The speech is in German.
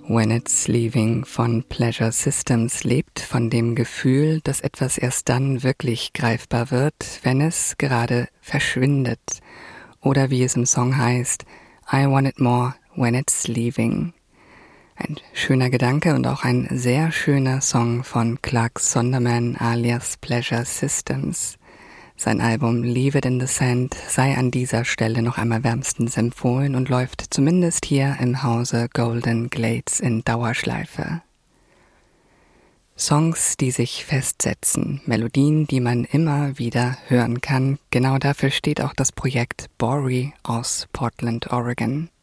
When It's Leaving von Pleasure Systems lebt von dem Gefühl, dass etwas erst dann wirklich greifbar wird, wenn es gerade verschwindet. Oder wie es im Song heißt, I want it more when it's leaving. Ein schöner Gedanke und auch ein sehr schöner Song von Clark Sonderman alias Pleasure Systems. Sein Album Leave It in the Sand sei an dieser Stelle noch einmal wärmstens empfohlen und läuft zumindest hier im Hause Golden Glades in Dauerschleife. Songs, die sich festsetzen, Melodien, die man immer wieder hören kann, genau dafür steht auch das Projekt Bori aus Portland, Oregon.